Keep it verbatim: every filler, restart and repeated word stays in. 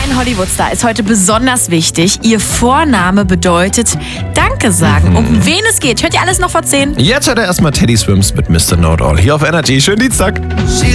ein Hollywood-Star ist heute besonders wichtig. Ihr Vorname bedeutet Danke sagen. Mhm. Um wen es geht, hört ihr alles noch vor zehn? Jetzt hört er erstmal Teddy Swims mit Mister Know-It-All hier auf Energy. Schönen Dienstag. She